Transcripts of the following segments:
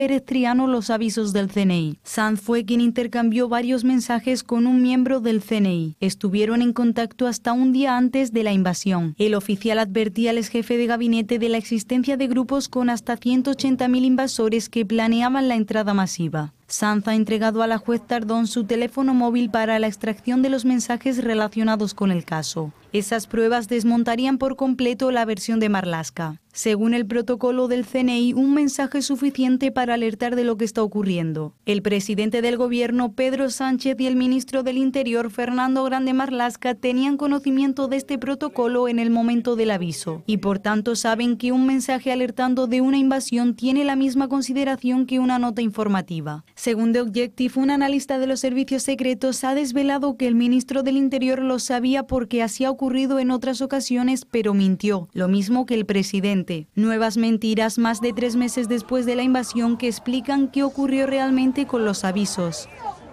Pérez Triano los avisos del CNI. Sanz fue quien intercambió varios mensajes con un miembro del CNI. Estuvieron en contacto hasta un día antes de la invasión. El oficial advertía al exjefe de gabinete de la existencia de grupos con hasta 180.000 invasores que planeaban la entrada masiva. Sanz ha entregado a la juez Tardón su teléfono móvil para la extracción de los mensajes relacionados con el caso. Esas pruebas desmontarían por completo la versión de Marlaska. Según el protocolo del CNI, un mensaje es suficiente para alertar de lo que está ocurriendo. El presidente del gobierno, Pedro Sánchez, y el ministro del Interior, Fernando Grande Marlaska, tenían conocimiento de este protocolo en el momento del aviso y por tanto saben que un mensaje alertando de una invasión tiene la misma consideración que una nota informativa. Según The Objective, un analista de los servicios secretos ha desvelado que el ministro del Interior lo sabía porque así ha ocurrido en otras ocasiones, pero mintió, lo mismo que el presidente. Nuevas mentiras más de 3 meses después de la invasión que explican qué ocurrió realmente con los avisos.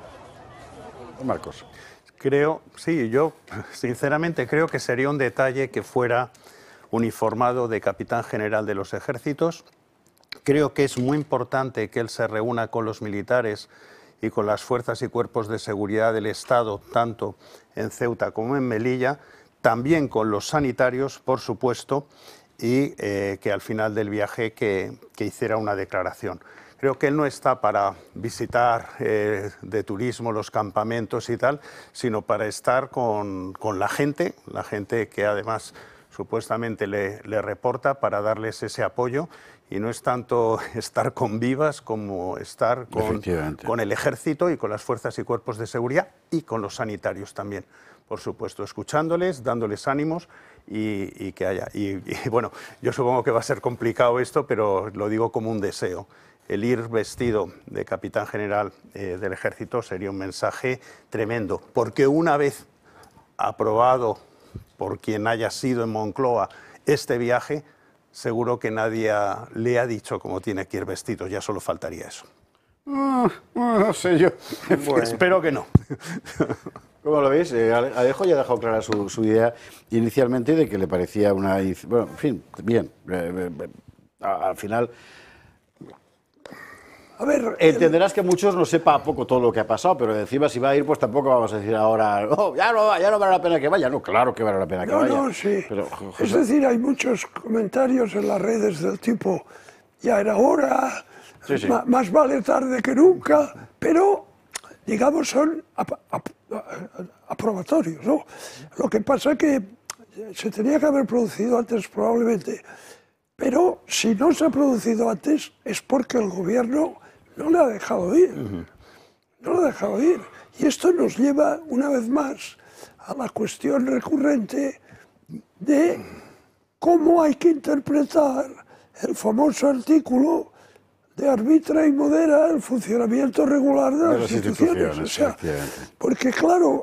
Marcos. Yo sinceramente creo que sería un detalle que fuera uniformado de capitán general de los ejércitos. Creo que es muy importante que él se reúna con los militares y con las fuerzas y cuerpos de seguridad del Estado, tanto en Ceuta como en Melilla, también con los sanitarios, por supuesto, y que al final del viaje que hiciera una declaración. Creo que él no está para visitar de turismo los campamentos y tal, sino para estar con la gente que además supuestamente le reporta, para darles ese apoyo, y no es tanto estar con vivas como estar con el ejército y con las fuerzas y cuerpos de seguridad y con los sanitarios también, por supuesto, escuchándoles, dándoles ánimos y que haya. Y bueno, yo supongo que va a ser complicado esto, pero lo digo como un deseo. El ir vestido de capitán general del ejército sería un mensaje tremendo, porque una vez aprobado por quien haya sido en Moncloa este viaje, seguro que nadie le ha dicho cómo tiene que ir vestido, ya solo faltaría eso. No sé yo. Bueno. Espero que no. ¿Cómo lo veis? Alejo ya ha dejado clara su idea inicialmente de que le parecía una... Bueno, en fin, bien. Al final... A ver, entenderás que muchos no sepa poco todo lo que ha pasado, pero encima si va a ir, pues tampoco vamos a decir ahora, oh, ya no vale la pena que vaya. No, claro que vale la pena que vaya. No, sí. Pero, José... Es decir, hay muchos comentarios en las redes del tipo, ya era hora, sí. Más vale tarde que nunca, pero, digamos, son aprobatorios, ¿no? Lo que pasa es que se tenía que haber producido antes probablemente, pero si no se ha producido antes es porque el gobierno no le ha dejado ir. No lo ha dejado ir. Y esto nos lleva, una vez más, a la cuestión recurrente de cómo hay que interpretar el famoso artículo de arbitra y modera el funcionamiento regular de las instituciones. O sea, porque, claro,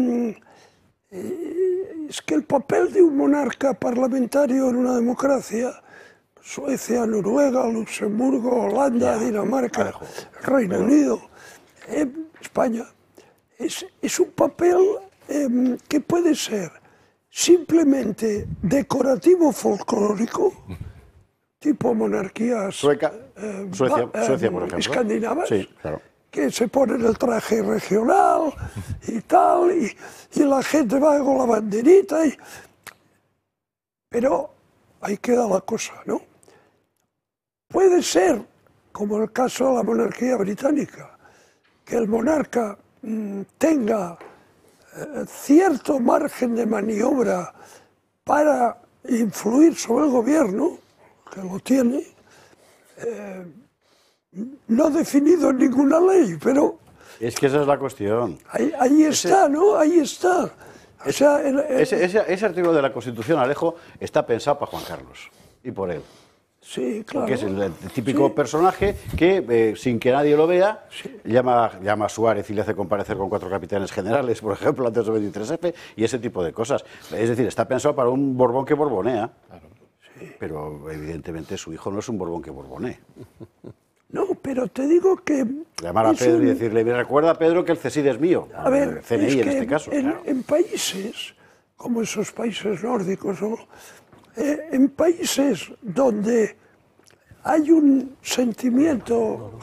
es que el papel de un monarca parlamentario en una democracia, Suecia, Noruega, Luxemburgo, Holanda, Dinamarca, Reino Unido, España, es un papel que puede ser simplemente decorativo folclórico, tipo monarquías Suecia, por ejemplo, escandinavas, sí, claro, que se ponen el traje regional y tal, y la gente va con la banderita, pero ahí queda la cosa, ¿no? Puede ser, como el caso de la monarquía británica, que el monarca tenga cierto margen de maniobra para influir sobre el gobierno, que lo tiene, no definido en ninguna ley, pero... Es que esa es la cuestión. Ahí está, ¿no? Ahí está. O sea, ese artículo de la Constitución, Alejo, está pensado para Juan Carlos y por él. Sí, claro. Porque es el típico personaje que, sin que nadie lo vea, llama a Suárez y le hace comparecer con 4 capitanes generales, por ejemplo, antes del 23F, y ese tipo de cosas. Es decir, está pensado para un Borbón que borbonea. Claro. Sí. Pero, evidentemente, su hijo no es un Borbón que borbonee. No, pero te digo que... Llamar a Pedro y decirle, recuerda, Pedro, que el CSID es mío. A ver, CNI es que en este caso. En países, como esos países nórdicos, ¿no? En países donde hay un sentimiento